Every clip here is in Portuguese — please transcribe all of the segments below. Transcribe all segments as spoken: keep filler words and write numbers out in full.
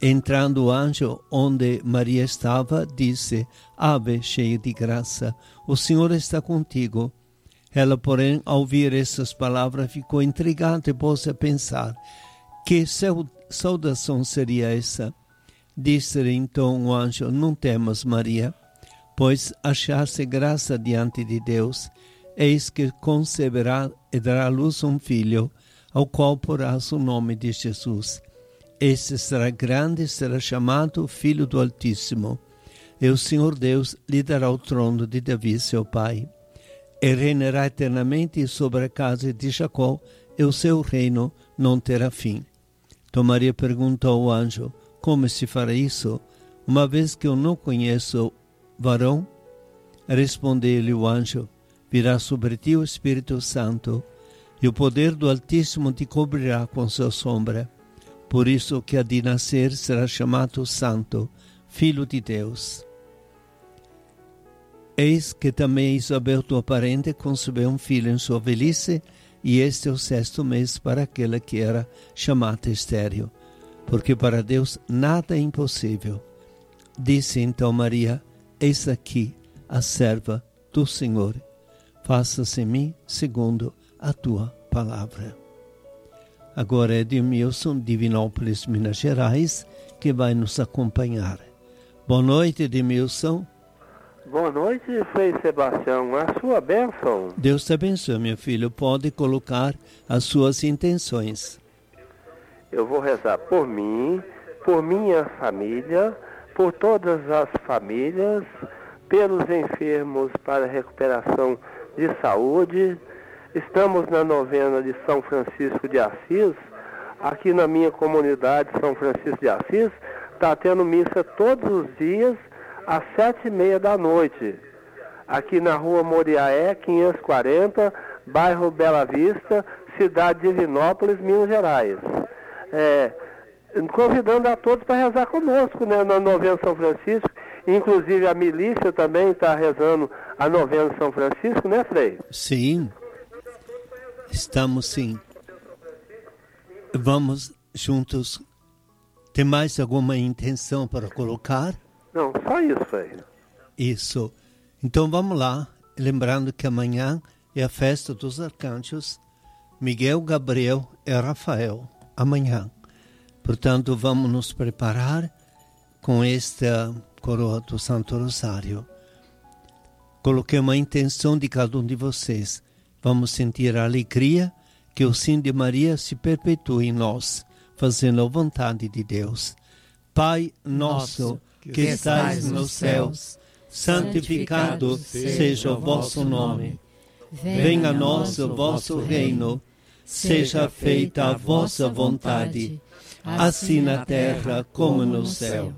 Entrando o anjo onde Maria estava, disse: Ave, cheia de graça, o Senhor está contigo. Ela, porém, ao ouvir essas palavras, ficou intrigada e pôs a pensar: que saudação seria essa? Disse-lhe então o anjo: Não temas, Maria, pois achaste graça diante de Deus. Eis que conceberá e dará à luz um filho, ao qual porás o nome de Jesus. Este será grande e será chamado Filho do Altíssimo. E o Senhor Deus lhe dará o trono de Davi, seu pai. E reinará eternamente sobre a casa de Jacó, e o seu reino não terá fim. Então Maria perguntou ao anjo: Como se fará isso, uma vez que eu não conheço varão? Respondeu-lhe o anjo: Virá sobre ti o Espírito Santo, e o poder do Altíssimo te cobrirá com sua sombra. Por isso que há de nascer será chamado Santo, Filho de Deus. Eis que também Isabel, tua parente, concebeu um filho em sua velhice, e este é o sexto mês para aquela que era chamada estéril, porque para Deus nada é impossível. Disse então Maria: Eis aqui a serva do Senhor. Faça-se em mim segundo a tua palavra. Agora é Edmilson, de Divinópolis, Minas Gerais, que vai nos acompanhar. Boa noite, Edmilson. Boa noite, Frei Sebastião. A sua bênção. Deus te abençoe, meu filho. Pode colocar as suas intenções. Eu vou rezar por mim, por minha família, por todas as famílias, pelos enfermos para recuperação de saúde. Estamos na novena de São Francisco de Assis. Aqui na minha comunidade, São Francisco de Assis, está tendo missa todos os dias, às sete e meia da noite. Aqui na rua Moriaé, quinhentos e quarenta, bairro Bela Vista, cidade de Divinópolis, Minas Gerais. É, convidando a todos para rezar conosco, né, na novena São Francisco. Inclusive a milícia também está rezando a novena São Francisco, né, Frei? Sim. Estamos sim. Vamos juntos. Tem mais alguma intenção para colocar? Não, só isso, Frei. Isso. Então vamos lá. Lembrando que amanhã é a festa dos arcanjos Miguel, Gabriel e Rafael. Amanhã. Portanto, vamos nos preparar com esta coroa do Santo Rosário. Coloquei uma intenção de cada um de vocês. Vamos sentir a alegria que o sim de Maria se perpetue em nós, fazendo a vontade de Deus. Pai nosso, que estais nos céus, santificado seja o vosso nome. Venha a nós o vosso reino, seja feita a vossa vontade, assim na terra como no céu.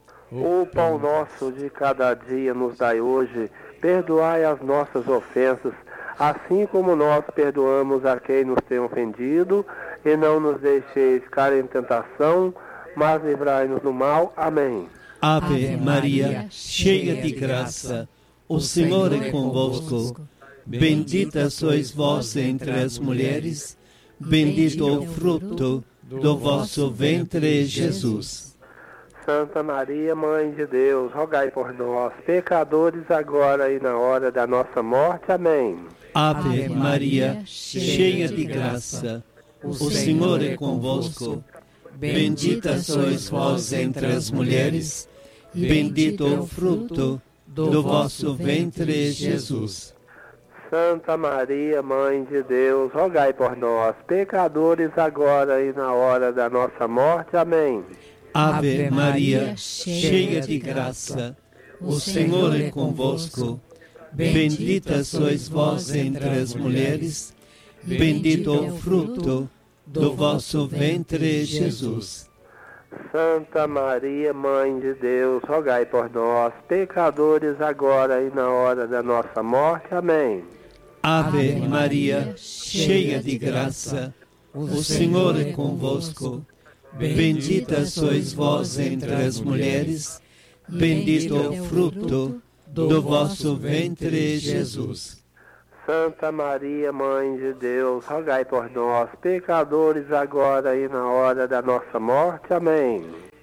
O pão nosso de cada dia nos dai hoje, perdoai as nossas ofensas, assim como nós perdoamos a quem nos tem ofendido, e não nos deixeis cair em tentação, mas livrai-nos do mal. Amém. Ave Maria, cheia de graça, o Senhor é convosco. Bendita sois vós entre as mulheres, bendito o fruto do vosso ventre, Jesus. Santa Maria, Mãe de Deus, rogai por nós, pecadores, agora e na hora da nossa morte. Amém. Ave Maria, cheia de graça, o Senhor é convosco. Bendita sois vós entre as mulheres, bendito o fruto do vosso ventre, Jesus. Santa Maria, Mãe de Deus, rogai por nós, pecadores, agora e na hora da nossa morte. Amém. Ave Maria, cheia de graça, o Senhor é convosco. Bendita sois vós entre as mulheres, bendito o fruto do vosso ventre, Jesus. Santa Maria, Mãe de Deus, rogai por nós, pecadores, agora e na hora da nossa morte. Amém. Ave Maria, cheia de graça, o Senhor é convosco. Bendita sois vós entre as mulheres, bendito o fruto do vosso ventre, Jesus. Santa Maria, Mãe de Deus, rogai por nós, pecadores, agora e na hora da nossa morte. Amém.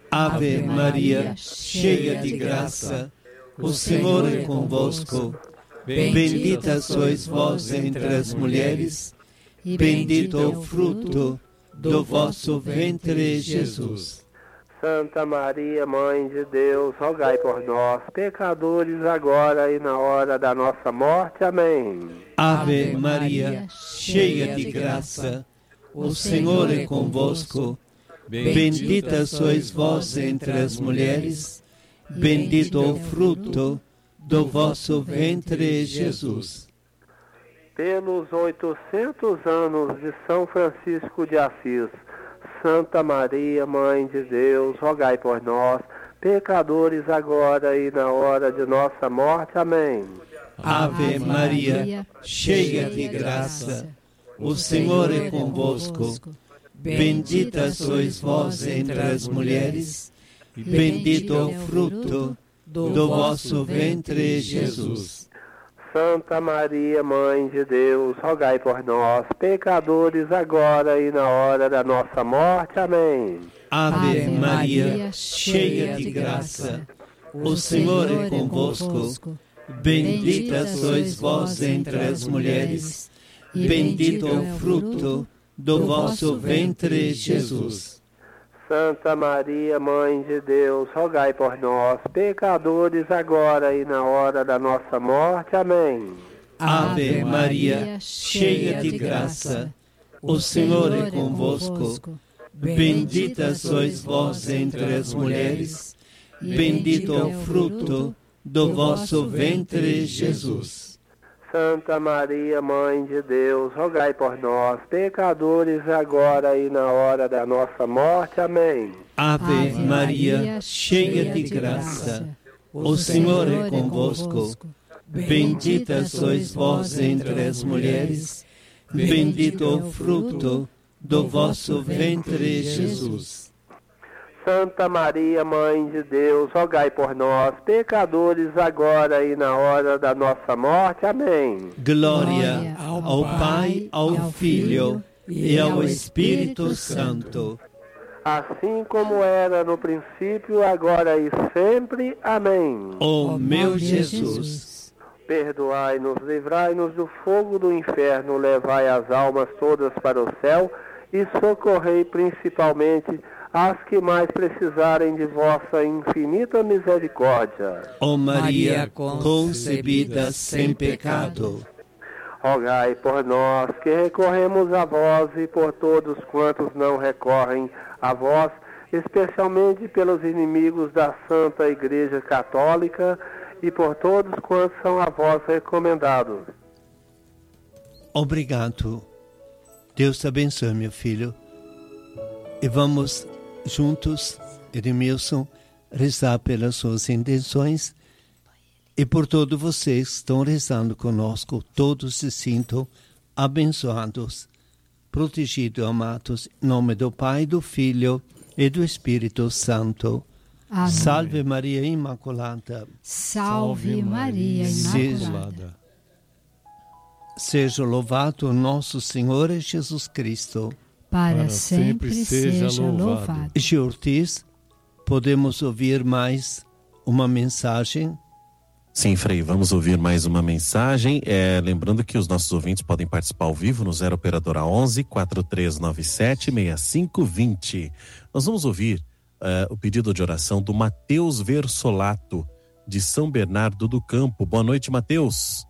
Ave Maria, cheia de graça, o Senhor é convosco. Bendita sois vós entre as mulheres, e bendito é o fruto do vosso ventre, Jesus. Santa Maria, Mãe de Deus, rogai por nós, pecadores, agora e na hora da nossa morte. Amém. Ave Maria, cheia de graça, o Senhor é convosco. Bendita sois vós entre as mulheres, bendito é o fruto do vosso ventre, Jesus. Pelos oitocentos anos de São Francisco de Assis, Santa Maria, Mãe de Deus, rogai por nós, pecadores, agora e na hora de nossa morte. Amém. Ave Maria, cheia de graça, o Senhor é convosco. Bendita sois vós entre as mulheres, bendito é o fruto do vosso ventre, Jesus. Santa Maria, Mãe de Deus, rogai por nós, pecadores, agora e na hora da nossa morte. Amém. Ave Maria, cheia de graça, o Senhor é convosco. Bendita sois vós entre as mulheres, bendito é o fruto do vosso ventre, Jesus. Santa Maria, Mãe de Deus, rogai por nós, pecadores, agora e na hora da nossa morte. Amém. Ave Maria, cheia de graça, o Senhor é convosco. Bendita sois vós entre as mulheres, bendito é o fruto do vosso ventre, Jesus. Santa Maria, Mãe de Deus, rogai por nós, pecadores, agora e na hora da nossa morte. Amém. Ave Maria, cheia de graça, o Senhor é convosco. Bendita sois vós entre as mulheres, bendito é o fruto do vosso ventre, Jesus. Santa Maria, Mãe de Deus, rogai por nós, pecadores, agora e na hora da nossa morte. Amém. Glória ao Pai, ao Filho e ao Espírito Santo. Assim como era no princípio, agora e sempre. Amém. Ó meu Jesus, perdoai-nos, livrai-nos do fogo do inferno, levai as almas todas para o céu e socorrei principalmente as que mais precisarem de vossa infinita misericórdia. Ó Maria concebida sem pecado, rogai por nós que recorremos a vós e por todos quantos não recorrem a vós, especialmente pelos inimigos da Santa Igreja Católica e por todos quantos são a vós recomendados. Obrigado. Deus te abençoe, meu filho. E vamos juntos, Edmilson, rezar pelas suas intenções e por todos vocês que estão rezando conosco. Todos se sintam abençoados, protegidos, amados, em nome do Pai, do Filho e do Espírito Santo. Amém. Salve Maria Imaculada. Salve Maria Imaculada. Seja louvado nosso Senhor Jesus Cristo. Para, Para sempre, sempre seja, seja louvado. louvado. Gil Ortiz, podemos ouvir mais uma mensagem? Sim, Frei, vamos ouvir mais uma mensagem. É, lembrando que os nossos ouvintes podem participar ao vivo no zero Operadora onze, quatro três nove sete, seis cinco dois zero. Nós vamos ouvir uh, o pedido de oração do Mateus Versolato, de São Bernardo do Campo. Boa noite, Mateus.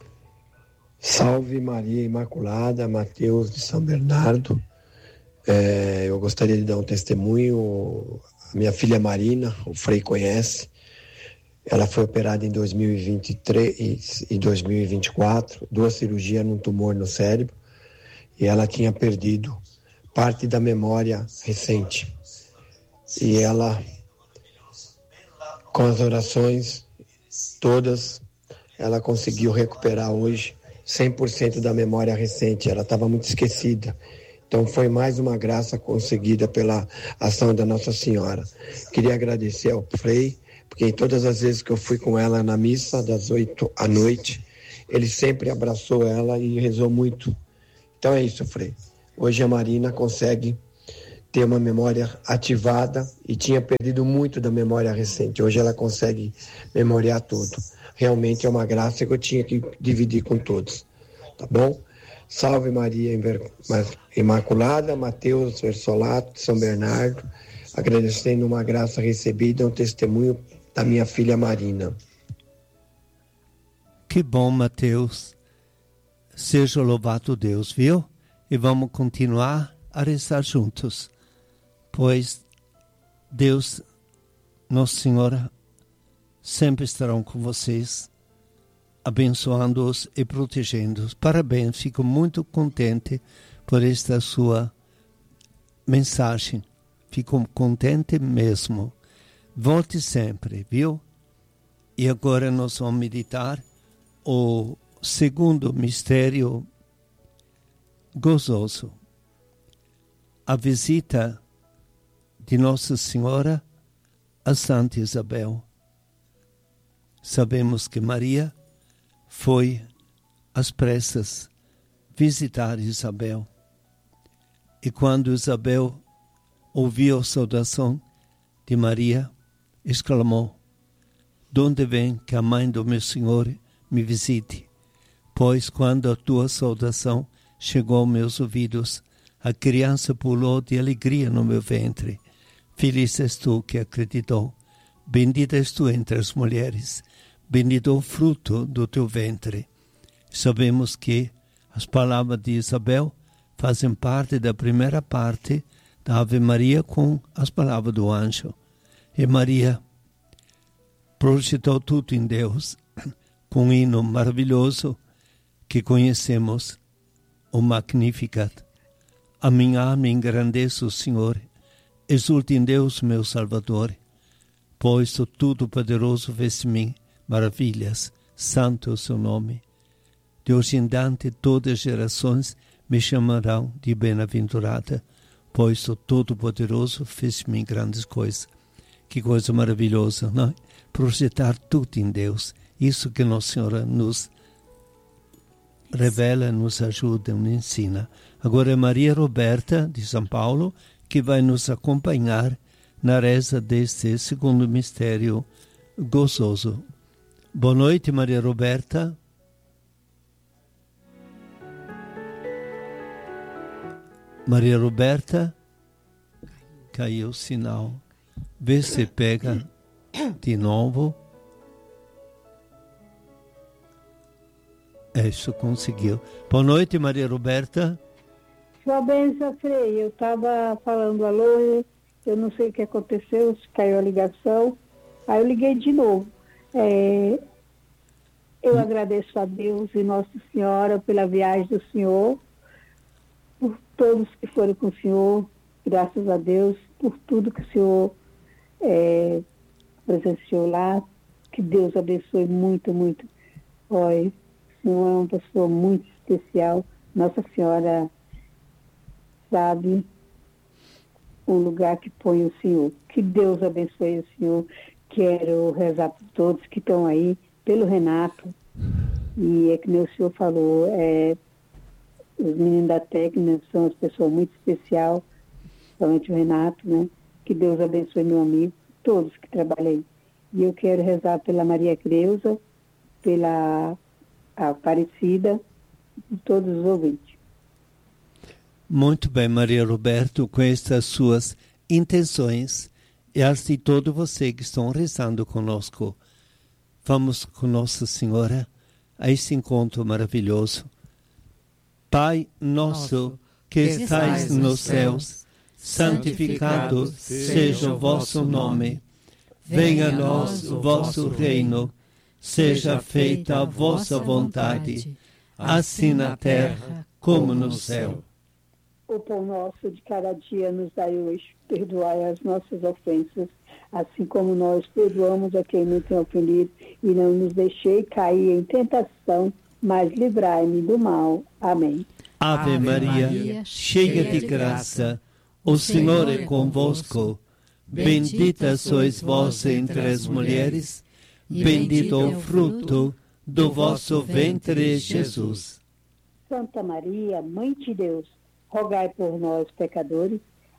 Salve Maria Imaculada, Mateus de São Bernardo. É, eu gostaria de dar um testemunho. A minha filha Marina, o Frei conhece, ela foi operada em dois mil e vinte e três e dois mil e vinte e quatro, duas cirurgias num tumor no cérebro, e ela tinha perdido parte da memória recente. E ela, com as orações todas, ela conseguiu recuperar hoje cem por cento da memória recente. Ela estava muito esquecida. Então foi mais uma graça conseguida pela ação da Nossa Senhora. Queria agradecer ao Frei, porque em todas as vezes que eu fui com ela na missa, das oito à noite, ele sempre abraçou ela e rezou muito. Então é isso, Frei. Hoje a Marina consegue ter uma memória ativada e tinha perdido muito da memória recente. Hoje ela consegue memoriar tudo. Realmente é uma graça que eu tinha que dividir com todos. Tá bom? Salve Maria Imaculada, Mateus Versolato, São Bernardo, agradecendo uma graça recebida, um testemunho da minha filha Marina. Que bom, Mateus. Seja louvado Deus, viu? E vamos continuar a rezar juntos, pois Deus, Nossa Senhora, sempre estarão com vocês, abençoando-os e protegendo-os. Parabéns, fico muito contente por esta sua mensagem. Fico contente mesmo. Volte sempre, viu? E agora nós vamos meditar o segundo mistério gozoso. A visita de Nossa Senhora a Santa Isabel. Sabemos que Maria foi às pressas visitar Isabel. E quando Isabel ouviu a saudação de Maria, exclamou: "De onde vem que a mãe do meu Senhor me visite? Pois quando a tua saudação chegou aos meus ouvidos, a criança pulou de alegria no meu ventre. Feliz és tu que acreditou. Bendita és tu entre as mulheres. Bendito o fruto do teu ventre." Sabemos que as palavras de Isabel fazem parte da primeira parte da Ave Maria com as palavras do anjo. E Maria projetou tudo em Deus com um hino maravilhoso que conhecemos, o Magnificat. A minha alma engrandece o Senhor, exulta em Deus meu Salvador, pois o Todo-Poderoso fez de mim maravilhas, santo é o seu nome. De hoje em diante todas as gerações me chamarão de bem-aventurada, pois o Todo-Poderoso fez de mim grandes coisas. Que coisa maravilhosa, não é? Projetar tudo em Deus. Isso que Nossa Senhora nos revela, nos ajuda, nos ensina. Agora é Maria Roberta, de São Paulo, que vai nos acompanhar na reza deste segundo mistério gozoso. Boa noite, Maria Roberta. Maria Roberta, caiu o sinal. Vê se pega de novo. Isso, conseguiu. Boa noite, Maria Roberta. Sua bênção, Frei. Eu estava falando alô, eu não sei o que aconteceu, se caiu a ligação. Aí eu liguei de novo. É, eu hum. agradeço a Deus e Nossa Senhora pela viagem do Senhor, por todos que foram com o Senhor, graças a Deus, por tudo que o Senhor é, presenciou lá. Que Deus abençoe muito, muito. Olha, o Senhor é uma pessoa muito especial. Nossa Senhora sabe o lugar que põe o Senhor. Que Deus abençoe o Senhor. Quero rezar por todos que estão aí, pelo Renato. E é que o senhor falou, é, os meninos da técnica são as pessoas muito especiais, principalmente o Renato, né? Que Deus abençoe meu amigo, todos que trabalham aí. E eu quero rezar pela Maria Creuza, pela Aparecida, por todos os ouvintes. Muito bem, Maria Roberto, com estas suas intenções e as de todos vocês que estão rezando conosco. Vamos com Nossa Senhora a esse encontro maravilhoso. Pai nosso, que estais nos céus, santificado seja o vosso nome. Venha a nós o vosso reino. Seja feita a vossa vontade, assim na terra como no céu. O pão nosso de cada dia nos dai hoje. Perdoai as nossas ofensas, assim como nós perdoamos a quem nos tem ofendido. E não nos deixei cair em tentação, mas livrai-me do mal. Amém. Ave, Ave Maria, Maria, cheia de graça, o Senhor é convosco. Bendita sois vós entre as mulheres, bendito o fruto do vosso ventre, Jesus. Santa Maria, Mãe de Deus, rogai por nós, pecadores,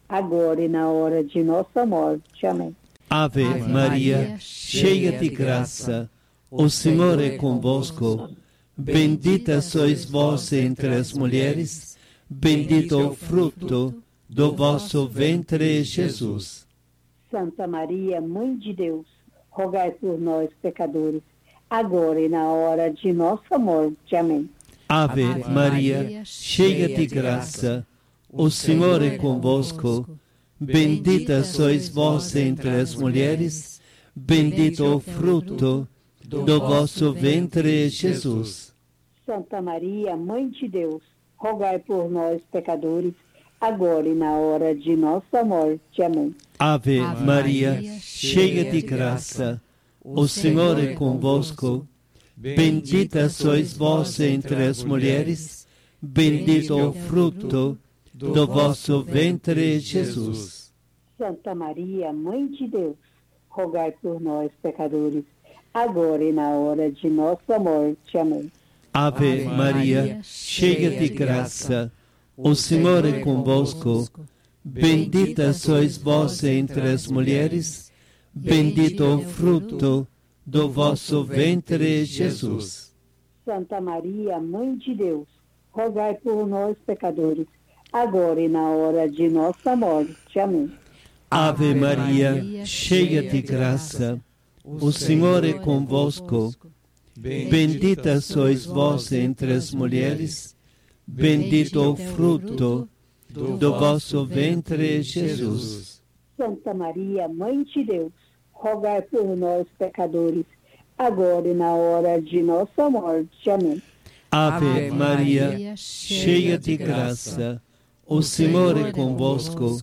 agora e na hora de nossa morte. Amém. Ave, Ave Maria, Maria, cheia de graça, o Senhor é convosco. Bendita sois vós entre as mulheres, bendito o fruto do vosso ventre, Jesus. Santa Maria, Mãe de Deus, rogai por nós, pecadores, agora e na hora de nossa morte. Amém. Ave, Ave Maria, cheia de graça, o Senhor é convosco. Bendita sois vós entre as mulheres, bendito o fruto do vosso ventre, Jesus. Santa Maria, Mãe de Deus, rogai por nós, pecadores, agora e na hora de nossa morte. Amém. Ave, Ave Maria, Maria, cheia de graça, o Senhor é convosco. Bendita sois vós entre as mulheres, bendito o fruto do vosso ventre, Jesus. Santa Maria, Mãe de Deus, rogai por nós, pecadores, agora e na hora de nossa morte. Amém. Ave Maria, cheia de graça, o Senhor é convosco. Bendita sois vós entre as mulheres, bendito o fruto do vosso ventre, Jesus. Santa Maria, Mãe de Deus, rogai por nós, pecadores, agora e na hora de nossa morte. Amém. Ave Maria, cheia de graça, o Senhor é convosco. Bendita sois vós entre as mulheres, bendito o fruto do vosso ventre, Jesus. Santa Maria, Mãe de Deus, rogai por nós, pecadores, agora e na hora de nossa morte. Amém. Ave Maria, cheia de graça, o Senhor é convosco.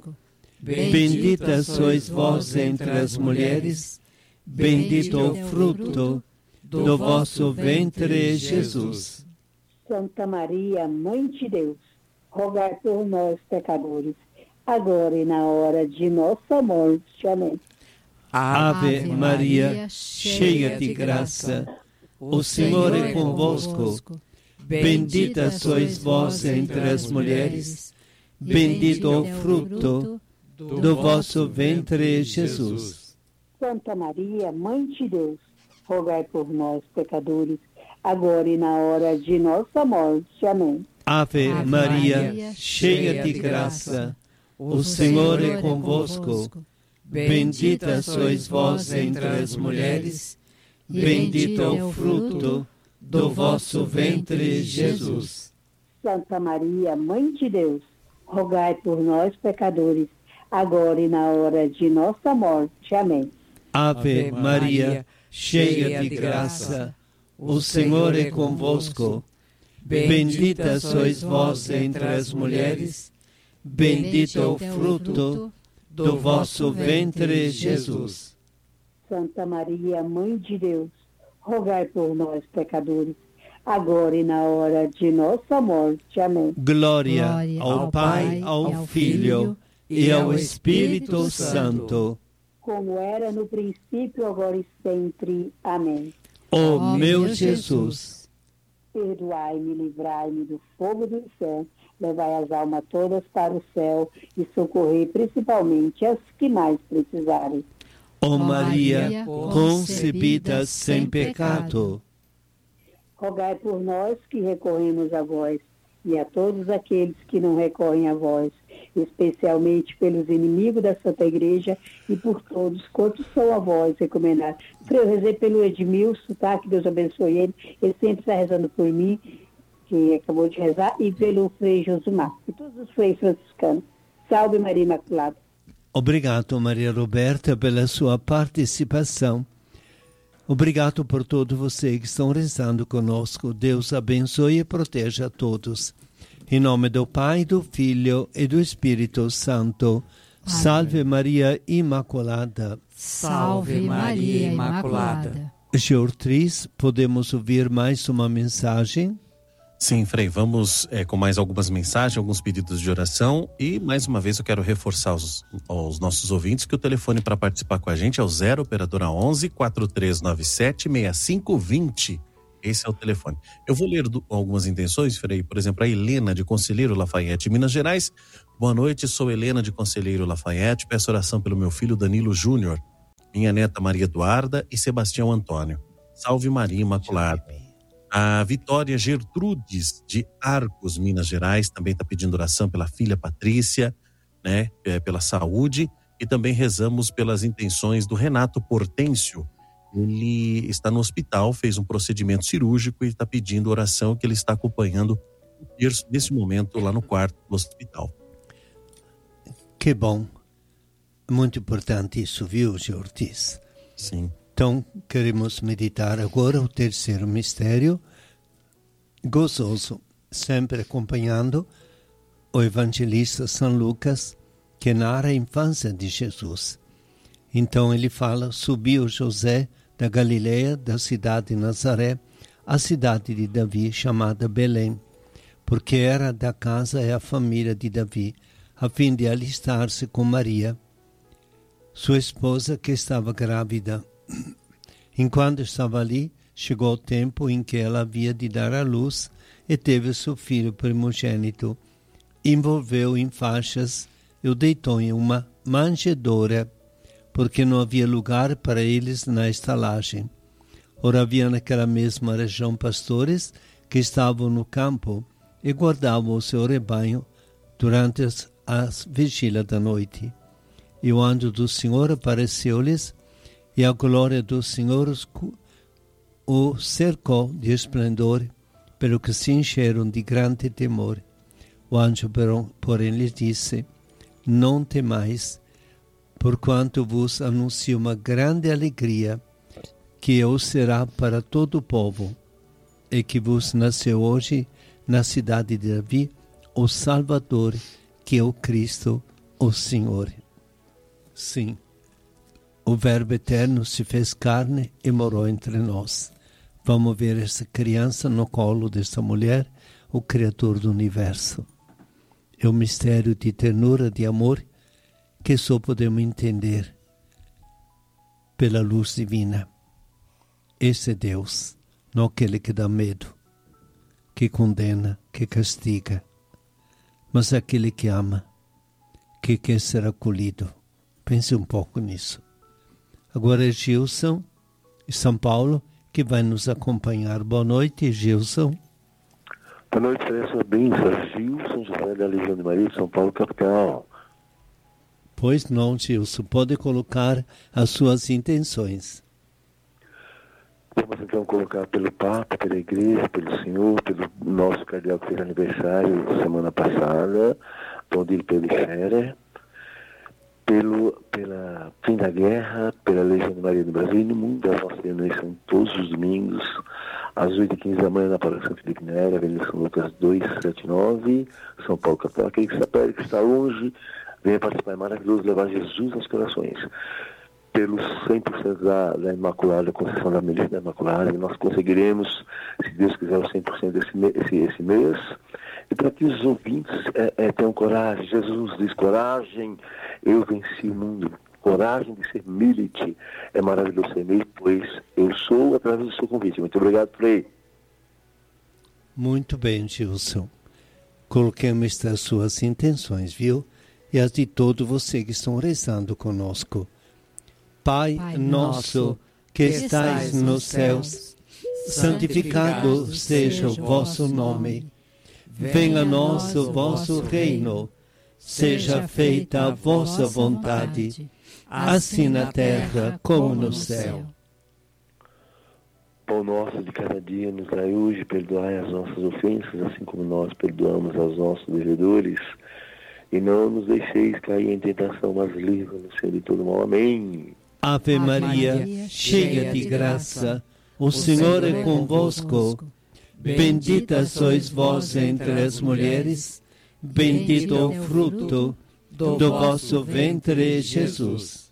Bendita sois vós entre as mulheres, bendito o fruto do vosso ventre, Jesus. Santa Maria, Mãe de Deus, rogai por nós, pecadores, agora e na hora de nossa morte. Amém. Ave Maria, cheia de graça, o Senhor é convosco. Bendita sois vós entre as mulheres, bendito o fruto do vosso ventre, Jesus. Santa Maria, Mãe de Deus, rogai por nós, pecadores, agora e na hora de nossa morte. Amém. Ave Maria, cheia de graça, o Senhor é convosco. Bendita sois vós entre as mulheres, bendito o fruto do vosso ventre, Jesus. Santa Maria, Mãe de Deus, rogai por nós, pecadores, agora e na hora de nossa morte. Amém. Ave Maria, cheia de graça, o Senhor é convosco. Bendita sois vós entre as mulheres, bendito o fruto do vosso ventre, Jesus. Santa Maria, Mãe de Deus, rogai por nós, pecadores, agora e na hora de nossa morte. Amém. Glória, Glória ao Pai, ao, ao Filho e ao Espírito Santo, como era no princípio, agora e sempre. Amém. Ó oh, meu Jesus, perdoai-me, livrai-me do fogo do inferno, levai as almas todas para o céu e socorrei principalmente as que mais precisarem. Ó oh, Maria, concebida sem pecado, rogai por nós que recorremos a vós e a todos aqueles que não recorrem a vós, especialmente pelos inimigos da Santa Igreja e por todos quantos são a vós recomendados. Eu rezei pelo Edmilson, tá? Que Deus abençoe ele. Ele sempre está rezando por mim, que acabou de rezar, e pelo Frei Josumar, e todos os freis franciscanos. Salve Maria Imaculada. Obrigado, Maria Roberta, pela sua participação. Obrigado por todos vocês que estão rezando conosco. Deus abençoe e proteja a todos. Em nome do Pai, do Filho e do Espírito Santo. Amém. Salve Maria Imaculada. Salve Maria Imaculada. Geortris, podemos ouvir mais uma mensagem? Sim, Frei, vamos é, com mais algumas mensagens, alguns pedidos de oração e mais uma vez eu quero reforçar aos, aos nossos ouvintes que o telefone para participar com a gente é o zero operadora onze, quatro três nove sete, seis cinco dois zero. Esse é o telefone. Eu vou ler do, algumas intenções, Frei. Por exemplo, a Helena de Conselheiro Lafayette, Minas Gerais, Boa noite, sou Helena de Conselheiro Lafayette, peço oração pelo meu filho Danilo Júnior, minha neta Maria Eduarda e Sebastião Antônio. Salve Maria Imaculada. A Vitória Gertrudes de Arcos, Minas Gerais, também está pedindo oração pela filha Patrícia, né, é, pela saúde, e também rezamos pelas intenções do Renato Portêncio. Ele está no hospital, fez um procedimento cirúrgico e está pedindo oração, que ele está acompanhando o terço nesse momento lá no quarto do hospital. Que bom. Muito importante isso, viu, Gil Ortiz? Sim. Então, queremos meditar agora o terceiro mistério, gozoso, sempre acompanhando o evangelista São Lucas, que narra a infância de Jesus. Então ele fala: subiu José da Galileia, da cidade de Nazaré, à cidade de Davi, chamada Belém, porque era da casa e a família de Davi, a fim de alistar-se com Maria, sua esposa, que estava grávida. Enquanto estava ali, chegou o tempo em que ela havia de dar à luz e teve seu filho primogênito. Envolveu em faixas e o deitou em uma manjedoura, porque não havia lugar para eles na estalagem. Ora, havia naquela mesma região pastores que estavam no campo e guardavam o seu rebanho durante as, as vigílias da noite. E o anjo do Senhor apareceu-lhes, e a glória do Senhor o cercou de esplendor, pelo que se encheram de grande temor. O anjo, porém, lhes disse: não temais, porquanto vos anuncio uma grande alegria, que eu será para todo o povo, e que vos nasceu hoje na cidade de Davi o Salvador, que é o Cristo, o Senhor. Sim, o Verbo eterno se fez carne e morou entre nós. Vamos ver essa criança no colo dessa mulher, o Criador do Universo. É um mistério de ternura, de amor, que só podemos entender pela luz divina. Esse é Deus, não aquele que dá medo, que condena, que castiga, mas aquele que ama, que quer ser acolhido. Pense um pouco nisso. Agora é Gilson, de São Paulo, que vai nos acompanhar. Boa noite, Gilson. Boa noite, Teresa. Bênçãos. Gilson José da Legião de Maria de São Paulo, capital. Pois não, Gilson. Pode colocar as suas intenções. Vamos então colocar pelo Papa, pela Igreja, pelo Senhor, pelo nosso cardeal que fez aniversário semana passada, Dom Dilo Pedro Scherer, pelo pela fim da guerra, pela Legião de Maria do Brasil e no mundo. As nossas reuniões são todos os domingos, às oito e quinze da manhã, na Paróquia São Felipe Neri, Avenida São Lucas duzentos e setenta e nove, São Paulo, capital. Aquele que está perto, que está longe, venha participar. É maravilhoso levar Jesus aos corações. Pelo cem por cento da, da Imaculada, Conceição da Milícia da Imaculada, e nós conseguiremos, se Deus quiser, o cem por cento desse esse, esse mês. E para que os ouvintes é, é, tenham coragem. Jesus diz: coragem, eu venci o mundo. Coragem de ser milite. É maravilhoso ser milite, pois eu sou através do seu convite. Muito obrigado por aí. Muito bem, Gilson. Coloquemos estas suas intenções, viu? E as de todo você que estão rezando conosco. Pai, Pai nosso, que estais nos céus, santificado seja o vosso nome. Venha a nós o vosso reino. Seja feita a vossa vontade, assim na terra como no céu. Pão nosso de cada dia nos dai hoje, perdoai as nossas ofensas, assim como nós perdoamos aos nossos devedores. E não nos deixeis cair em tentação, mas livra-nos de todo mal. Amém. Ave Maria, cheia de graça, o Senhor é convosco. Bendita sois vós entre as mulheres, bendito é o fruto do vosso ventre, Jesus.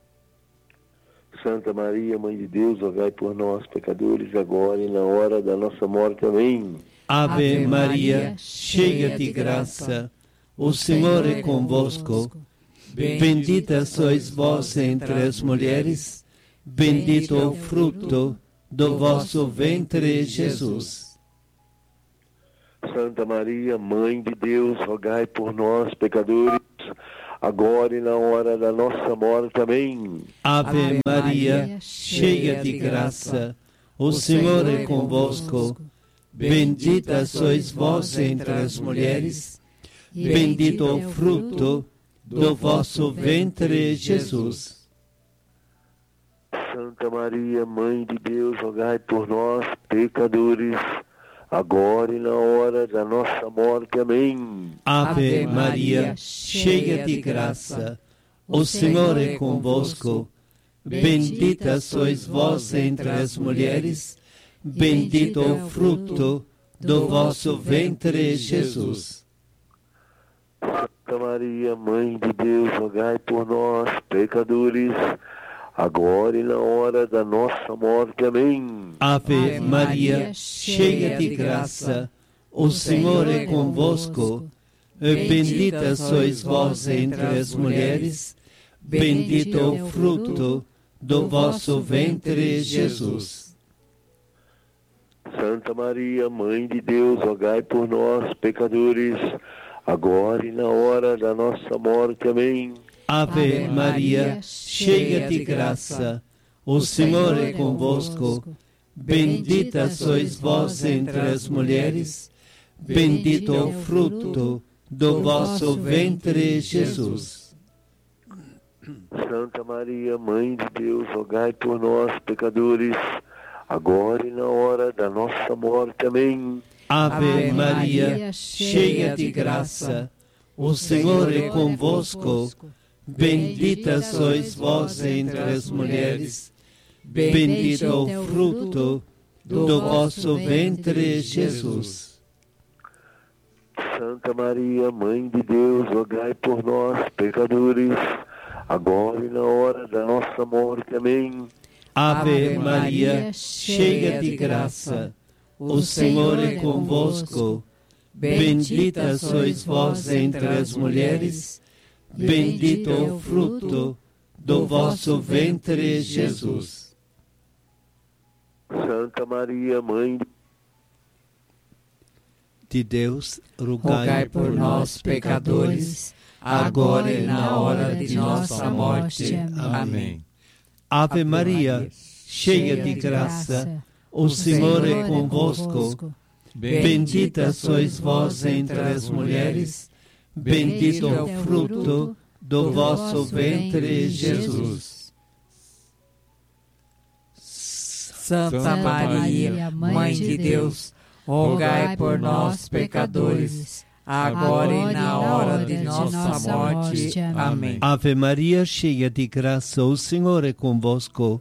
Santa Maria, Mãe de Deus, rogai por nós, pecadores, agora e na hora da nossa morte. Amém. Ave Maria, cheia de graça, o Senhor é convosco. Bendita sois vós entre as mulheres, bendito é o fruto do vosso ventre, Jesus. Santa Maria, Mãe de Deus, rogai por nós, pecadores, agora e na hora da nossa morte. Amém. Ave Maria, cheia de graça, o Senhor é convosco. Bendita sois vós entre as mulheres, bendito é o fruto do vosso ventre, Jesus. Santa Maria, Mãe de Deus, rogai por nós, pecadores, agora e na hora da nossa morte. Amém. Ave Maria, cheia de graça, o Senhor é convosco. Bendita sois vós entre as mulheres, bendito é o fruto do vosso ventre, Jesus. Santa Maria, Mãe de Deus, rogai por nós, pecadores, agora e na hora da nossa morte. Amém. Ave Maria, cheia de graça, o Senhor é convosco. Bendita sois vós entre as mulheres, bendito é o fruto do vosso ventre, Jesus. Santa Maria, Mãe de Deus, rogai por nós, pecadores, agora e na hora da nossa morte. Amém. Ave Maria, cheia de graça, o Senhor é convosco. Bendita sois vós entre as mulheres, bendito é o fruto do vosso ventre, Jesus. Santa Maria, Mãe de Deus, rogai por nós, pecadores, agora e na hora da nossa morte. Amém. Ave Maria, cheia de graça, o Senhor é convosco. Bendita sois vós entre as mulheres, bendito é o fruto do vosso ventre, Jesus. Santa Maria, Mãe de Deus, rogai por nós, pecadores, agora e na hora da nossa morte. Amém. Ave Maria, cheia de graça, o Senhor é convosco. Bendita sois vós entre as mulheres, bendito é o fruto do vosso ventre, Jesus. Santa Maria, Mãe de Deus, rogai, rogai por nós, pecadores, agora e na hora de nossa morte. Amém. Ave Maria, cheia de graça, o Senhor é convosco. Bendita sois vós entre as mulheres, bendito é o fruto do vosso ventre, Jesus. Santa Maria, Mãe de Deus, rogai por nós, pecadores, agora e na hora de nossa morte. Amém. Ave Maria, cheia de graça, o Senhor é convosco.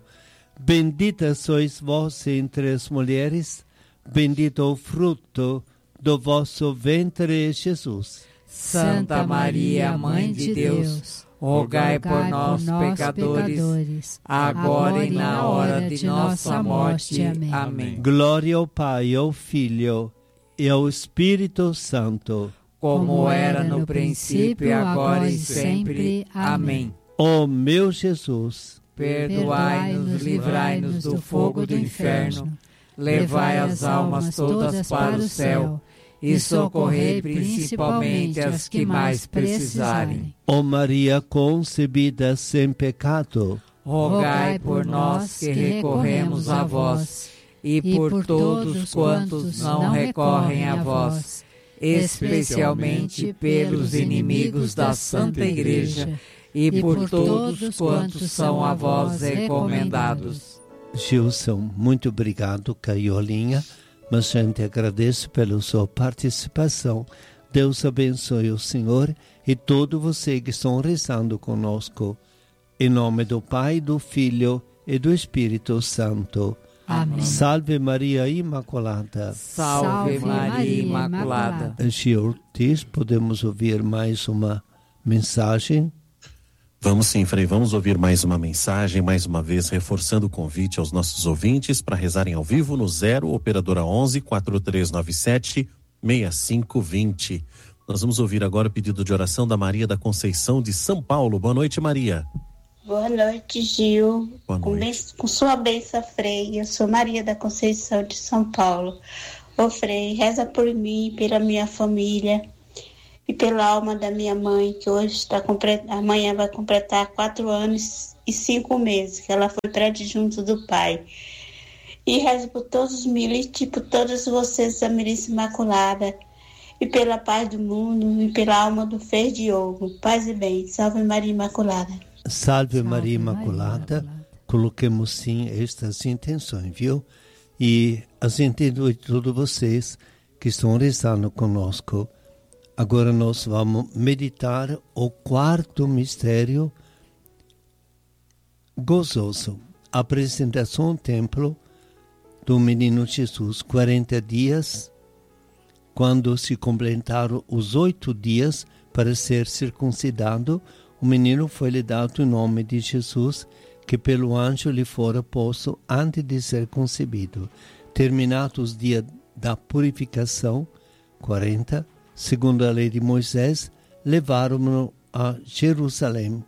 Bendita sois vós entre as mulheres, bendito é o fruto do vosso ventre, Jesus. Santa Maria, Mãe de Deus, rogai por nós, pecadores, agora e na hora de nossa morte. Amém. Glória ao Pai, ao Filho e ao Espírito Santo, como era no princípio, agora e sempre. Amém. Ó meu Jesus, perdoai-nos, livrai-nos do fogo do inferno, levai as almas todas para o céu e socorrei principalmente as que mais precisarem. Ó Maria concebida sem pecado, rogai por nós que recorremos a vós e por todos quantos não recorrem a vós, especialmente pelos inimigos da Santa Igreja e por todos quantos são a vós recomendados. Gilson, muito obrigado, Caiolinha, mas a gente agradece pela sua participação. Deus abençoe o Senhor e todos vocês que estão rezando conosco. Em nome do Pai, do Filho e do Espírito Santo. Amém. Salve Maria Imaculada. Salve Maria Imaculada. Gil Ortiz, podemos ouvir mais uma mensagem? Vamos sim, Frei, vamos ouvir mais uma mensagem, mais uma vez reforçando o convite aos nossos ouvintes para rezarem ao vivo no zero operadora onze, quatro três nove sete, seis cinco dois zero. Nós vamos ouvir agora o pedido de oração da Maria da Conceição de São Paulo. Boa noite, Maria. Boa noite, Gil. Boa noite. Com, ben- com sua bênção, Frei. Eu sou Maria da Conceição de São Paulo. Ô Frei, reza por mim, pela minha família e pela alma da minha mãe, que hoje está complet... amanhã vai completar quatro anos e cinco meses, que ela foi pré-adjunto do pai. E reza por todos os militantes, por todos vocês da Milícia Imaculada, e pela paz do mundo, e pela alma do Frei Diogo. Paz e bem. Salve Maria Imaculada. Salve, Salve Maria Imaculada. Imaculada. Coloquemos sim estas intenções, viu? E as intenções de todos vocês que estão rezando conosco. Agora nós vamos meditar o quarto mistério gozoso. A apresentação ao templo do menino Jesus, quarenta dias, quando se completaram os oito dias para ser circuncidado, o menino foi-lhe dado o nome de Jesus, que pelo anjo lhe fora posto antes de ser concebido. Terminados os dias da purificação, quarenta, segundo a lei de Moisés, levaram-no a Jerusalém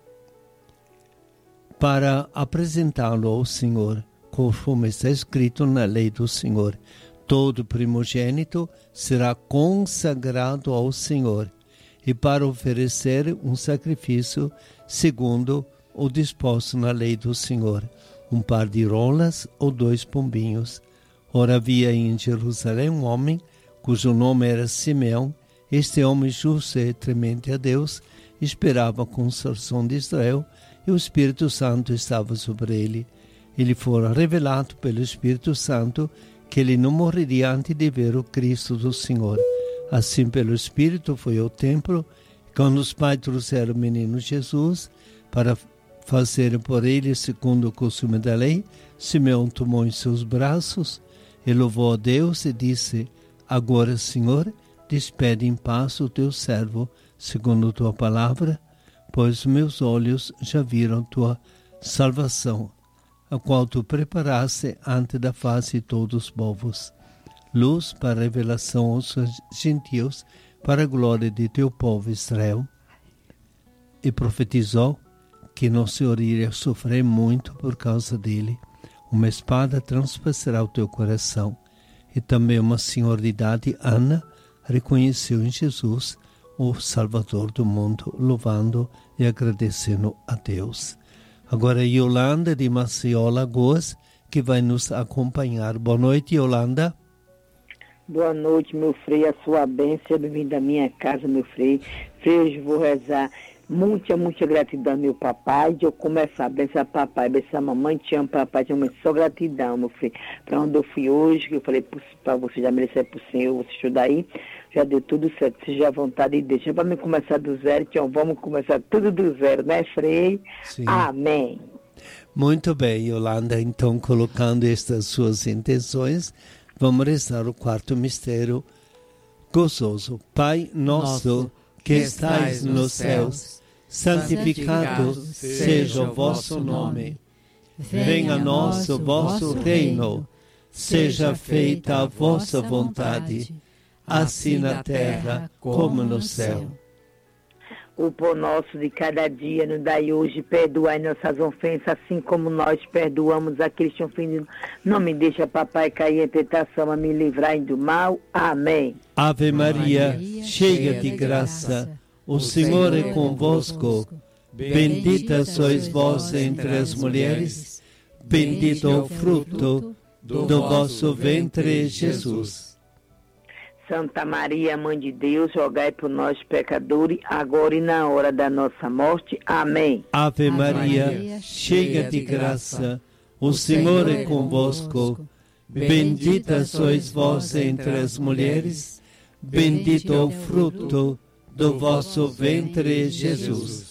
para apresentá-lo ao Senhor, conforme está escrito na lei do Senhor. Todo primogênito será consagrado ao Senhor, e para oferecer um sacrifício segundo o disposto na lei do Senhor, um par de rolas ou dois pombinhos. Ora, havia em Jerusalém um homem, cujo nome era Simeão. Este homem justo e temente a Deus esperava a consolação de Israel, e o Espírito Santo estava sobre ele. Ele fora revelado pelo Espírito Santo que ele não morreria antes de ver o Cristo do Senhor. Assim, pelo Espírito, foi ao templo. Quando os pais trouxeram o menino Jesus para fazer por ele segundo o costume da lei, Simeão tomou em seus braços e louvou a Deus e disse: Agora, Senhor, despede em paz o teu servo, segundo a tua palavra, pois meus olhos já viram tua salvação, a qual tu preparaste antes da face de todos os povos, luz para a revelação aos gentios, para a glória de teu povo Israel. E profetizou que nosso Senhor iria sofrer muito por causa dele. Uma espada transpassará o teu coração. E também uma senhora de idade, Ana, reconheceu em Jesus o Salvador do mundo, louvando e agradecendo a Deus. Agora, Yolanda de Maceió, Alagoas, que vai nos acompanhar. Boa noite, Yolanda. Boa noite, meu Frei, a sua bênção, bem-vindo à minha casa, meu Frei. Frei, hoje vou rezar muita, muita gratidão, meu papai, de eu começar a abençoar papai, abençoar a mamãe, te amo, papai, te amo, só gratidão, meu Frei. Para onde eu fui hoje, que eu falei para você, já merecer para o Senhor, você estudar aí, já deu tudo certo, seja a vontade de Deus. Já vamos começar do zero, então vamos começar tudo do zero, né, Frei? Sim. Amém. Muito bem, Yolanda, então, colocando estas suas intenções, vamos rezar o quarto mistério gozoso. Pai nosso, que estais nos céus, santificado seja o vosso nome. Venha a nós o vosso reino. Seja feita a vossa vontade, assim na terra como no céu. O pão nosso de cada dia nos dai hoje, perdoai nossas ofensas, assim como nós perdoamos aqueles que ofendem. Não me deixa, papai, cair em tentação, a me livrar do mal. Amém. Ave Maria, cheia de graça, o Senhor é convosco. Bendita sois vós entre as mulheres, bendito é o fruto do vosso ventre, Jesus. Santa Maria, Mãe de Deus, rogai por nós, pecadores, agora e na hora da nossa morte. Amém. Ave Maria, cheia de graça, o Senhor é convosco. Bendita sois vós entre as mulheres, bendito é o fruto do vosso ventre, Jesus.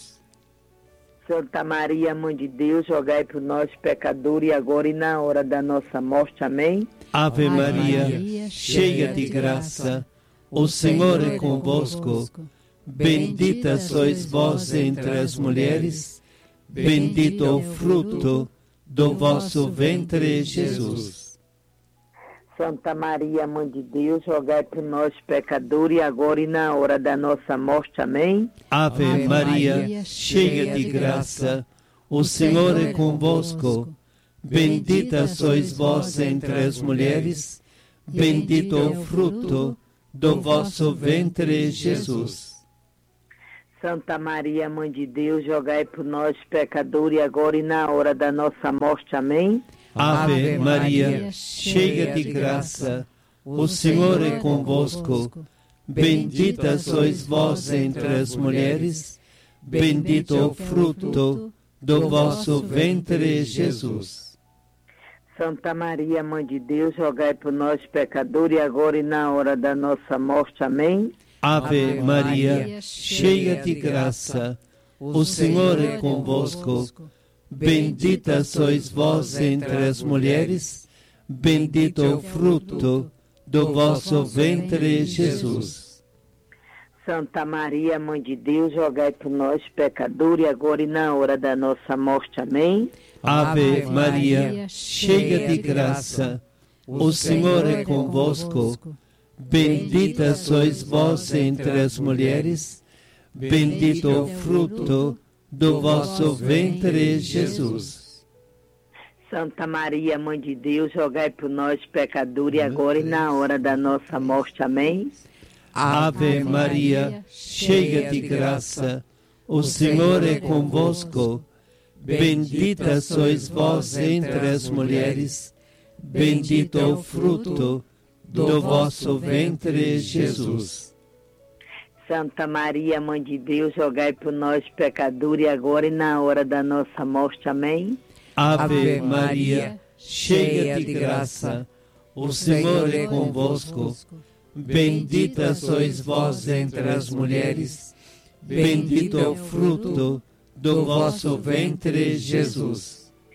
Santa Maria, Mãe de Deus, rogai por nós, pecadores, agora e na hora da nossa morte. Amém. Ave Maria, cheia de graça, o Senhor é convosco. Bendita sois vós entre as mulheres, bendito é o fruto do vosso ventre, Jesus. Santa Maria, Mãe de Deus, rogai por nós, pecadores, agora e na hora da nossa morte. Amém. Ave Maria, cheia de graça, o Senhor é convosco. Bendita sois vós entre as mulheres, bendito é o fruto do vosso ventre, Jesus. Santa Maria, Mãe de Deus, rogai por nós, pecadores, agora e na hora da nossa morte. Amém. Ave Maria, cheia de graça, o Senhor é convosco. Bendita sois vós entre as mulheres, bendito é o fruto do vosso ventre, Jesus. Santa Maria, Mãe de Deus, rogai por nós, pecadores, agora e na hora da nossa morte. Amém. Ave Maria, cheia de graça, o Senhor é convosco. Bendita sois vós entre as mulheres, bendito é o fruto do vosso ventre, Jesus. Santa Maria, Mãe de Deus, rogai por nós, pecadores, agora e na hora da nossa morte. Amém. Ave Maria, cheia de graça, o Senhor é convosco. Bendita sois vós entre as mulheres, bendito é o fruto do vosso ventre, Jesus. Santa Maria, Mãe de Deus, rogai por nós, pecadores, agora e na hora da nossa morte. Amém. Ave Maria, cheia de graça, o Senhor é convosco. Bendita sois vós entre as mulheres, bendito é o fruto do vosso ventre, Jesus. Santa Maria, Mãe de Deus, rogai por nós, pecadores, agora e na hora da nossa morte. Amém. Ave Maria, cheia de graça, o Senhor é convosco. Bendita sois vós entre as mulheres, bendito é o fruto do vosso ventre, Jesus.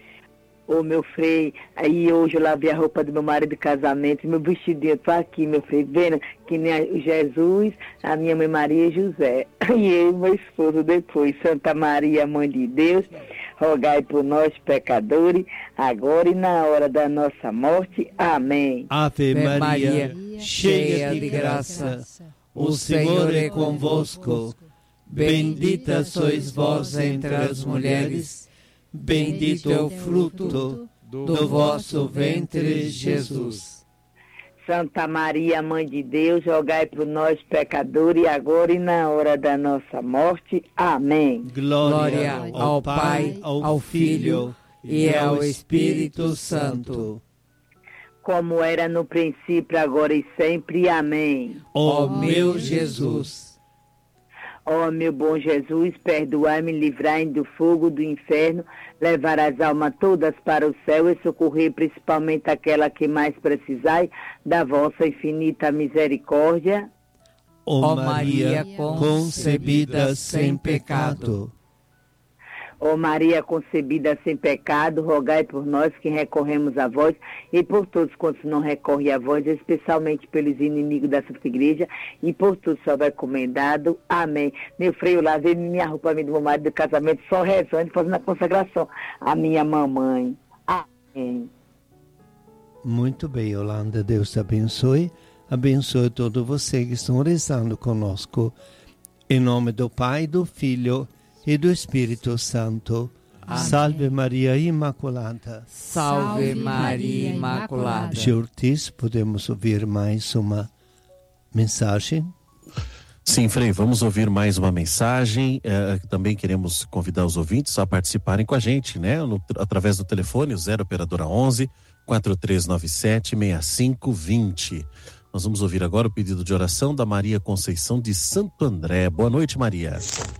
Ô, meu freio, aí hoje eu lavei a roupa do meu marido de casamento, meu vestidinho tá aqui, meu freio, vendo que nem a Jesus, a minha mãe Maria e José, e eu e meu esposo depois. Santa Maria, Mãe de Deus, rogai por nós, pecadores, agora e na hora da nossa morte. Amém. Ave Maria, cheia de graça, o Senhor é convosco. Bendita sois vós entre as mulheres, bendito é o fruto do vosso ventre, Jesus. Santa Maria, Mãe de Deus, rogai por nós, pecadores, agora e na hora da nossa morte. Amém. Glória ao Pai, ao Filho e ao Espírito Santo. Como era no princípio, agora e sempre. Amém. Ó meu Jesus. Ó meu bom Jesus, perdoai-me, livrai-me do fogo do inferno, levar as almas todas para o céu e socorrer principalmente aquela que mais precisai da vossa infinita misericórdia. Ó Maria concebida sem pecado. Ó Maria concebida sem pecado, rogai por nós que recorremos a vós e por todos quantos não recorrem a vós, especialmente pelos inimigos da Santa Igreja e por tudo só vai recomendado. Amém. Meu freio, lavei minha roupa do meu marido do casamento, só rezando e fazendo a consagração à minha mamãe. Amém. Muito bem, Yolanda. Deus te abençoe. Abençoe todos vocês que estão rezando conosco. Em nome do Pai, do Filho e do Espírito Santo. Amém. Salve Maria Imaculada. Salve Maria Imaculada. Ortiz, podemos ouvir mais uma mensagem? Sim, Frei, vamos ouvir mais uma mensagem. É, também queremos convidar os ouvintes a participarem com a gente, né? No, através do telefone, o zero operadora onze, quatro três nove sete, seis cinco dois zero. Nós vamos ouvir agora o pedido de oração da Maria Conceição de Santo André. Boa noite, Maria.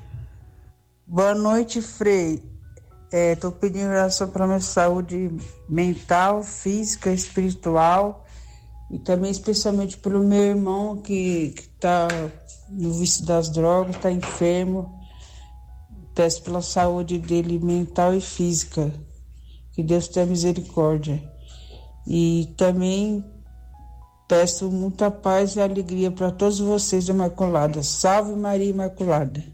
Boa noite, Frei. Estou é, pedindo oração para minha saúde mental, física, espiritual e também especialmente pelo meu irmão que está no vício das drogas, está enfermo. Peço pela saúde dele mental e física. Que Deus tenha misericórdia. E também peço muita paz e alegria para todos vocês, Imaculada. Salve Maria Imaculada.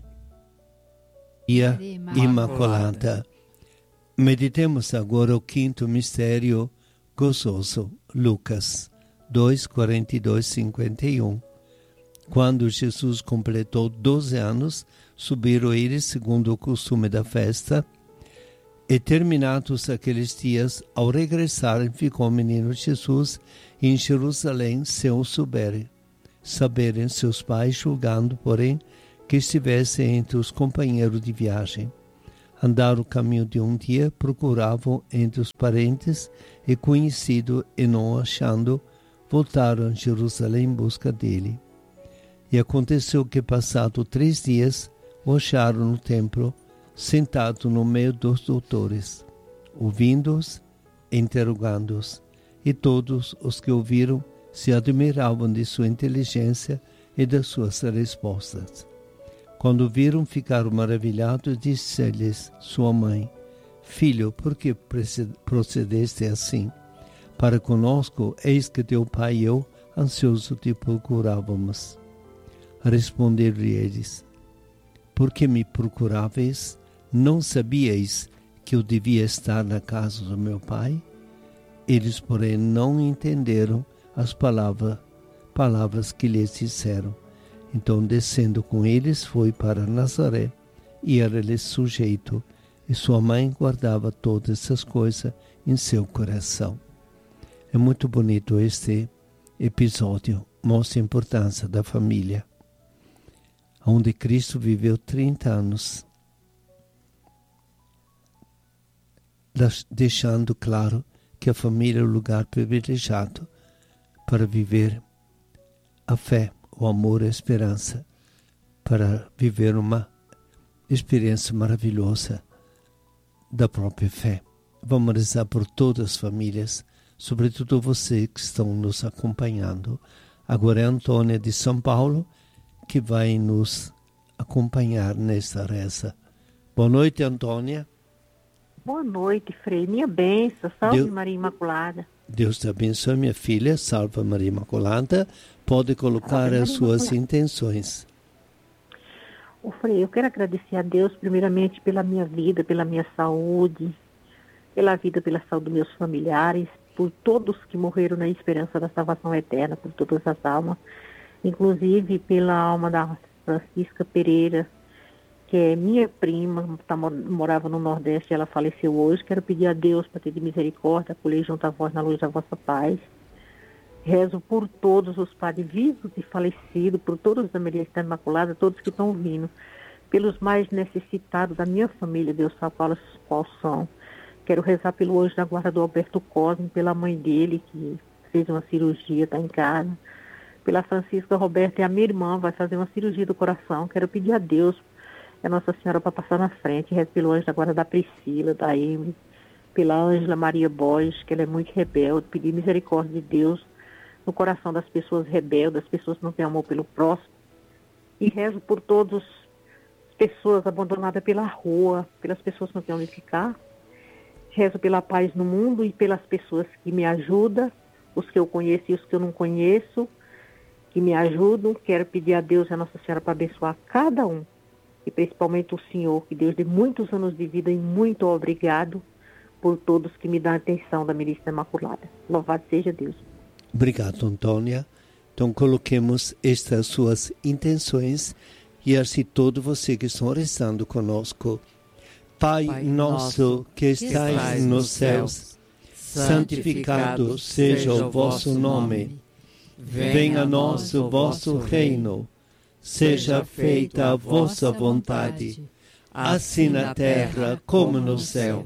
Maria Imaculada. Meditemos agora o quinto mistério gozoso, Lucas dois, quarenta e dois, cinquenta e um. Quando Jesus completou doze anos, subiram eles, segundo o costume da festa, E terminados aqueles dias, ao regressarem, ficou o menino Jesus em Jerusalém, sem o souberem. Saberem seus pais, julgando, porém, que estivesse entre os companheiros de viagem. Andaram o caminho de um dia, procuravam entre os parentes e conhecidos, e não achando, voltaram a Jerusalém em busca dele. E aconteceu que, passado três dias, o acharam no templo, sentado no meio dos doutores, ouvindo-os, interrogando-os, e todos os que ouviram se admiravam de sua inteligência e das suas respostas. Quando viram, ficaram maravilhados, disse-lhes sua mãe: Filho, por que procedeste assim? Para conosco, eis que teu pai e eu, ansioso te procurávamos. Responderam-lhe eles: Por que me procuráveis? Não sabíeis que eu devia estar na casa do meu pai? Eles, porém, não entenderam as palavras, palavras que lhes disseram. Então, descendo com eles, foi para Nazaré, e era-lhe sujeito, e sua mãe guardava todas essas coisas em seu coração. É muito bonito este episódio, mostra a importância da família, onde Cristo viveu trinta anos, deixando claro que a família é o lugar privilegiado para viver a fé, o amor e a esperança, para viver uma experiência maravilhosa da própria fé. Vamos rezar por todas as famílias, sobretudo você que estão nos acompanhando. Agora é a Antônia de São Paulo que vai nos acompanhar nesta reza. Boa noite, Antônia. Boa noite, Frei. Minha bênção. Salve, Deus, Maria Imaculada. Deus te abençoe, minha filha. Salve, Maria Imaculada. Pode colocar Salve, as suas Imaculada. Intenções. Ô, Frei, eu quero agradecer a Deus, primeiramente, pela minha vida, pela minha saúde, pela vida, pela saúde dos meus familiares, por todos que morreram na esperança da salvação eterna, por todas as almas, inclusive pela alma da Francisca Pereira, que é minha prima, tá, morava no Nordeste, ela faleceu hoje. Quero pedir a Deus para ter de misericórdia, acolher junto a vós na luz da vossa paz. Rezo por todos os padres vivos e falecidos, por todos da Maria Imaculada, todos que estão vindo, pelos mais necessitados da minha família, Deus sabe quais são. Quero rezar pelo anjo da guarda do Alberto Cosme, pela mãe dele, que fez uma cirurgia, está em casa. Pela Francisca Roberta, e a minha irmã vai fazer uma cirurgia do coração. Quero pedir a Deus, a Nossa Senhora, para passar na frente. Rezo pelo anjo da guarda da Priscila, da Emily, pela Ângela Maria Borges, que ela é muito rebelde. Pedir misericórdia de Deus no coração das pessoas rebeldes, das pessoas que não têm amor pelo próximo. E rezo por todas as pessoas abandonadas pela rua, pelas pessoas que não têm onde ficar. Rezo pela paz no mundo e pelas pessoas que me ajudam, os que eu conheço e os que eu não conheço, que me ajudam. Quero pedir a Deus e a Nossa Senhora para abençoar cada um, e principalmente o Senhor, que Deus dê muitos anos de vida, e muito obrigado por todos que me dão a atenção da Milícia Imaculada. Louvado seja Deus. Obrigado, Antônia. Então coloquemos estas suas intenções, e assim todo você que está rezando conosco. Pai, Pai nosso que estais, que estais nos céus, santificado seja o vosso nome. Venha a nós o vosso reino. Seja feita a vossa vontade, assim na terra como no céu.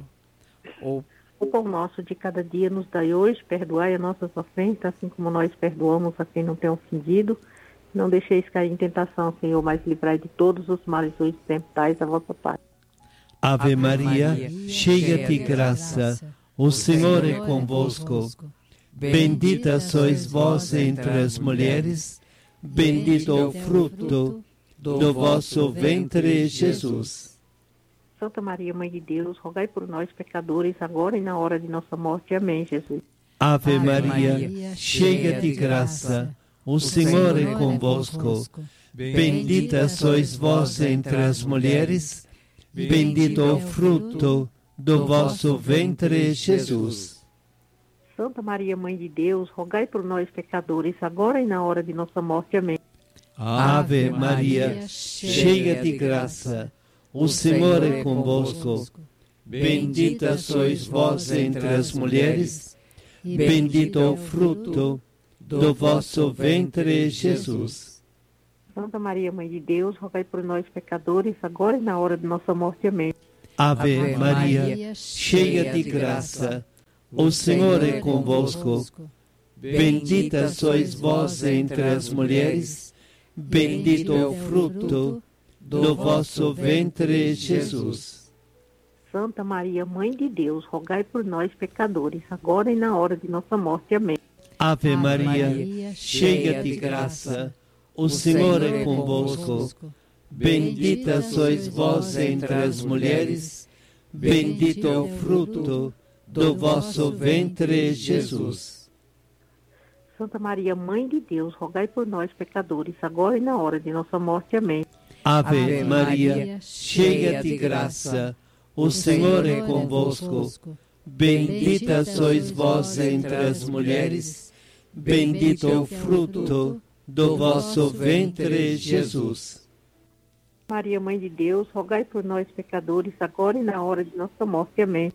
O pão nosso de cada dia nos dai hoje, perdoai as nossas ofensas, assim como nós perdoamos a quem não tem ofendido. Não deixeis cair em tentação, Senhor, mas livrai de todos os males hoje e sempre dais a vossa paz. Ave Maria, cheia de graça, o Senhor é convosco. Bendita sois vós entre as mulheres, bendito é o fruto do vosso ventre, Jesus. Santa Maria, Mãe de Deus, rogai por nós, pecadores, agora e na hora de nossa morte. Amém, Jesus. Ave Maria, cheia de graça, o Senhor é convosco. Bendita sois vós entre as mulheres, bendito é o fruto do vosso ventre, Jesus. Santa Maria, Mãe de Deus, rogai por nós, pecadores, agora e na hora de nossa morte. Amém. Ave Maria, cheia de graça, o Senhor é convosco. bendita sois vós entre as mulheres, e bendito é o fruto do vosso ventre, Jesus. Santa Maria, Mãe de Deus, rogai por nós, pecadores, agora e na hora de nossa morte. Amém. Ave, Ave Maria, Maria, cheia de graça, o Senhor é convosco. Bendita sois vós entre as mulheres, bendito é o fruto do vosso ventre, Jesus. Santa Maria, Mãe de Deus, rogai por nós, pecadores, agora e na hora de nossa morte. Amém. Ave Maria, cheia de graça, o Senhor é convosco. Bendita sois vós entre as mulheres, bendito é o fruto do vosso ventre, Jesus. Santa Maria, Mãe de Deus, rogai por nós, pecadores, agora e na hora de nossa morte. Amém. Ave, Ave Maria, cheia de graça, o Senhor é convosco. Bendita sois vós entre as mulheres, bendito é o fruto do vosso ventre, Jesus. Maria, Mãe de Deus, rogai por nós, pecadores, agora e na hora de nossa morte. Amém.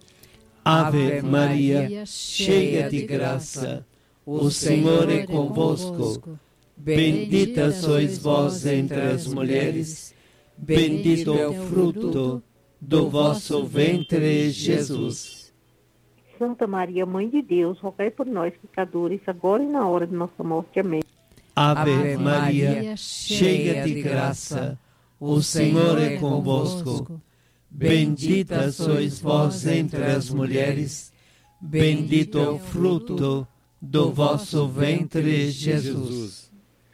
Ave Maria, cheia de graça, o Senhor é convosco. Bendita sois vós entre as mulheres, bendito é o fruto do vosso ventre, Jesus. Santa Maria, Mãe de Deus, rogai por nós, pecadores, agora e na hora de nossa morte. Amém. Ave Maria, cheia de graça, o Senhor é convosco. Bendita sois vós entre as mulheres, bendito é o fruto do vosso ventre, Jesus.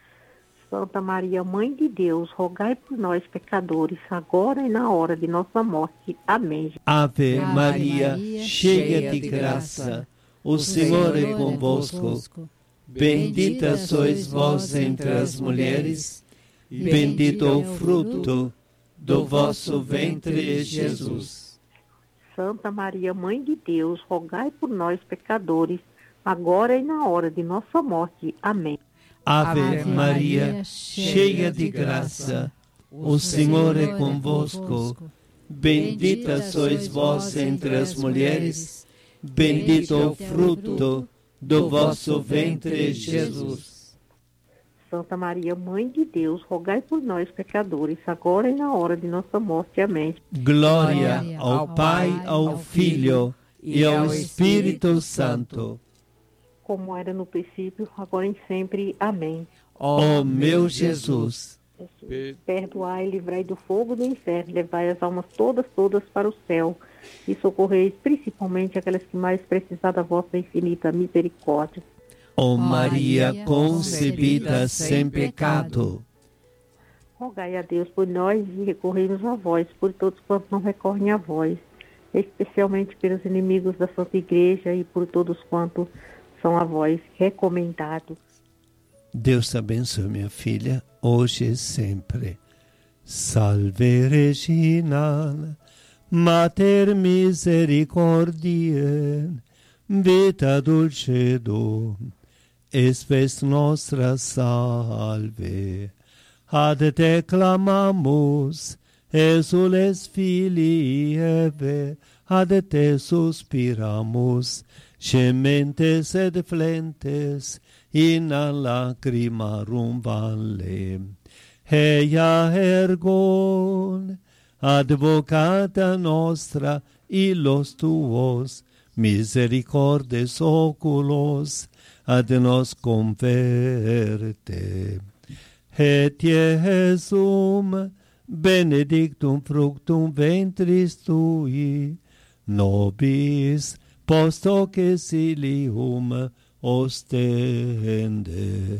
Santa Maria, Mãe de Deus, rogai por nós, pecadores, agora e na hora de nossa morte. Amém. Ave Maria, cheia de graça, o Senhor é convosco. Bendita sois vós entre as mulheres, bendito é o fruto do vosso ventre, Jesus. Santa Maria, Mãe de Deus, rogai por nós, pecadores, agora e na hora de nossa morte. Amém. Ave, Ave Maria, cheia de graça, o Senhor é convosco. Bendita sois vós entre as mulheres, bendito é o fruto do vosso ventre, Jesus. Santa Maria, Mãe de Deus, rogai por nós, pecadores, agora e na hora de nossa morte. Amém. Glória ao Pai, ao Filho e ao Espírito Santo, como era no princípio, agora e sempre. Amém. Ó meu Jesus, perdoai e livrai do fogo do inferno, levai as almas todas, todas para o céu, e socorreis principalmente aquelas que mais precisam da vossa infinita misericórdia. Ó Maria concebida sem pecado, rogai a Deus por nós e recorremos a vós, por todos quantos não recorrem a vós, especialmente pelos inimigos da Santa Igreja e por todos quantos são a vós recomendados. Deus te abençoe, minha filha, hoje e sempre. Salve Regina, Mater misericordiae, vita dulcedo, spes nostra salve. Ad te clamamus, exules filii Eve, ad te suspiramus, gementes et flentes, in lacrimarum valle. Eia ergon, advocata nostra, illos tuos, misericordes oculos, ad nos converte. Et Iesum, benedictum fructum ventris tui, nobis post hoc exilium ostende.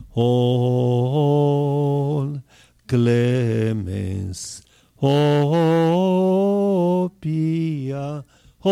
O clemens, o pia,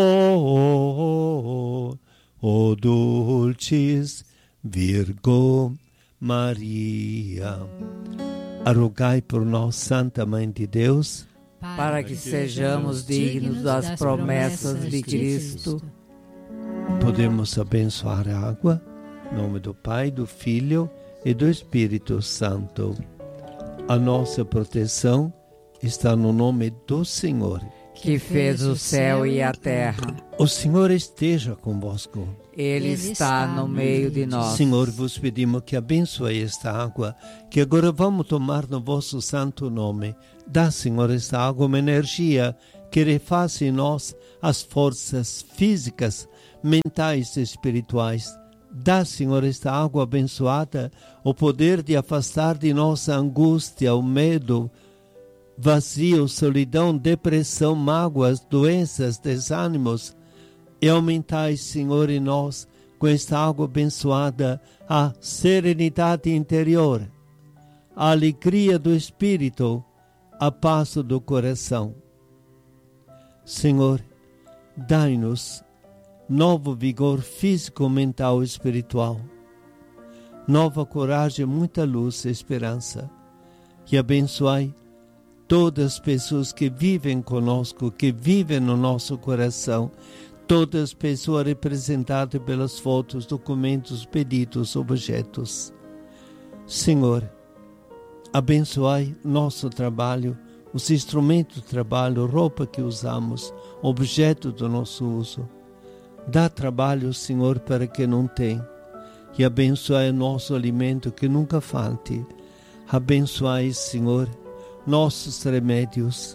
o, o dulcis Virgo Maria. Rogai por nós, Santa Mãe de Deus, para que sejamos dignos das promessas de Cristo. Podemos abençoar a água, em nome do Pai, do Filho e do Espírito Santo. A nossa proteção está no nome do Senhor, que fez o céu e a terra. O Senhor esteja convosco. Ele está no meio de nós. Senhor, vos pedimos que abençoe esta água, que agora vamos tomar no vosso santo nome. Dá, Senhor, esta água uma energia que refaça em nós as forças físicas, mentais e espirituais. Dá, Senhor, esta água abençoada o poder de afastar de nós a angústia, o medo, vazio, solidão, depressão, mágoas, doenças, desânimos, e aumentai, Senhor, em nós, com esta água abençoada, a serenidade interior, a alegria do espírito, a paz do coração. Senhor, dai-nos novo vigor físico, mental e espiritual, nova coragem, muita luz e esperança, e abençoai todas as pessoas que vivem conosco, que vivem no nosso coração, todas as pessoas representadas pelas fotos, documentos, pedidos, objetos. Senhor, abençoai nosso trabalho, os instrumentos de trabalho, roupa que usamos, objeto do nosso uso. Dá trabalho, Senhor, para que não tenha, e abençoai o nosso alimento que nunca falte. Abençoai, Senhor, nossos remédios.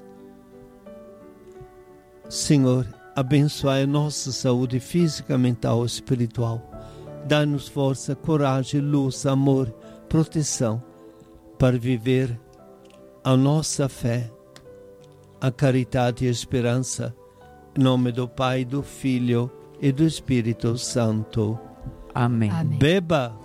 Senhor, abençoai a nossa saúde física, mental e espiritual. Dá-nos força, coragem, luz, amor, proteção para viver a nossa fé, a caridade e a esperança. Em nome do Pai, do Filho e do Espírito Santo. Amém. Beba